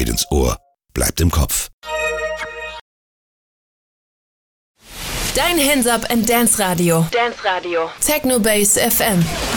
ins Ohr, bleibt im Kopf. Dein Hands Up and Dance Radio. Dance Radio. Techno Base FM.